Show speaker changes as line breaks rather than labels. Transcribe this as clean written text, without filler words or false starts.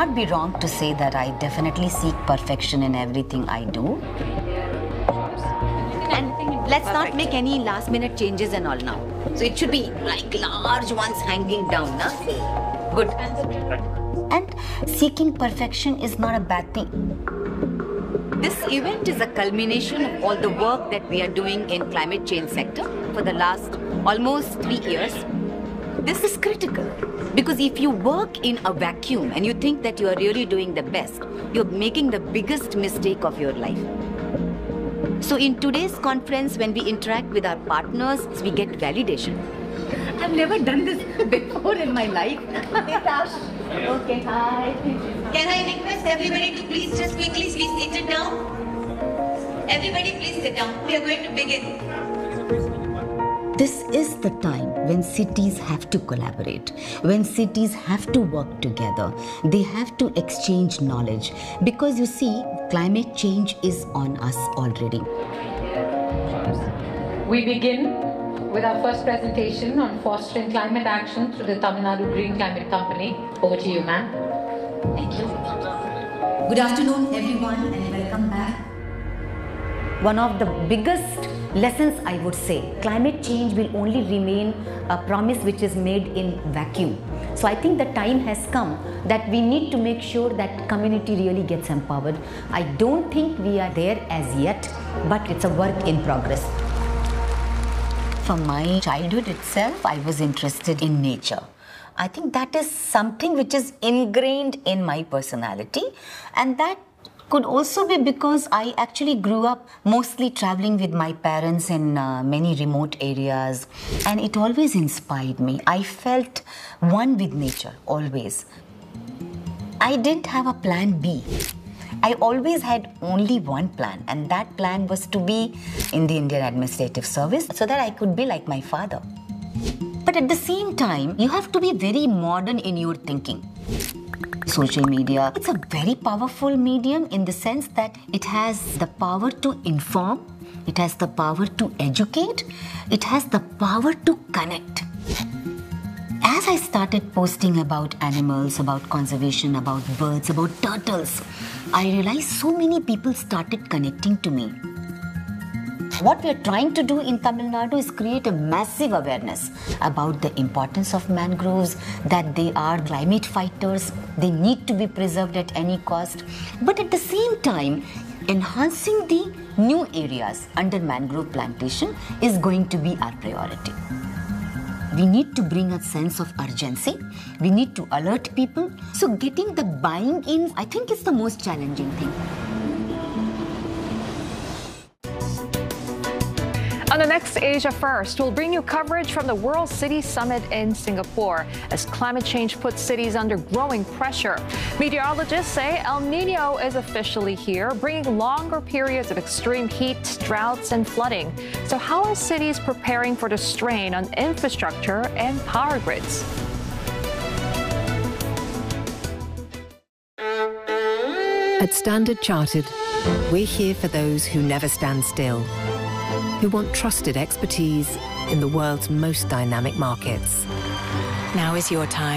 not be wrong to say that I definitely seek perfection in everything I do. And let's not make any last minute changes and all now. So it should be like large ones hanging down. Na? Good. And seeking perfection is not a bad thing. This event is a culmination of all the work that we are doing in climate change sector for the last almost 3 years. This is critical because if you work in a vacuum and you think that you are really doing the best, you're making the biggest mistake of your life. So in today's conference, when we interact with our partners, we get validation. I've never done this before in my life. Okay, hi.
Can I request everybody to please just quickly be seated down? Everybody please sit down. We are going to begin.
This is the time when cities have to collaborate, when cities have to work together. They have to exchange knowledge because you see, climate change is on us already.
We begin with our first presentation on fostering climate action through the Tamil Nadu Green Climate Company. Over to you, ma'am.
Thank you. Good afternoon, everyone, and welcome back. One of the biggest lessons, I would say, climate change will only remain a promise which is made in vacuum. So I think the time has come that we need to make sure that community really gets empowered. I don't think we are there as yet, but it's a work in progress. From my childhood itself, I was interested in nature. I think that is something which is ingrained in my personality, and that could also be because I actually grew up mostly traveling with my parents in many remote areas, and it always inspired me. I felt one with nature, always. I didn't have a plan B. I always had only one plan, and that plan was to be in the Indian Administrative Service so that I could be like my father. But at the same time, you have to be very modern in your thinking. Social media, it's a very powerful medium in the sense that it has the power to inform, it has the power to educate, it has the power to connect. As I started posting about animals, about conservation, about birds, about turtles, I realized so many people started connecting to me. What we are trying to do in Tamil Nadu is create a massive awareness about the importance of mangroves, that they are climate fighters, they need to be preserved at any cost, but at the same time, enhancing the new areas under mangrove plantation is going to be our priority. We need to bring a sense of urgency. We need to alert people. So getting the buying in, I think, is the most challenging thing.
On the next Asia First, we'll bring you coverage from the World City Summit in Singapore as climate change puts cities under growing pressure. Meteorologists say El Nino is officially here, bringing longer periods of extreme heat, droughts, and flooding. So how are cities preparing for the strain on infrastructure and power grids?
At Standard Chartered, we're here for those who never stand still, who want trusted expertise in the world's most dynamic markets.
Now is your time.